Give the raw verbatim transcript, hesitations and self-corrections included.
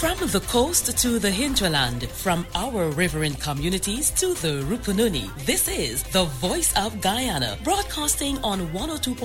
From the coast to the hinterland, from our riverine communities to the Rupununi, this is the Voice of Guyana, broadcasting on one oh two point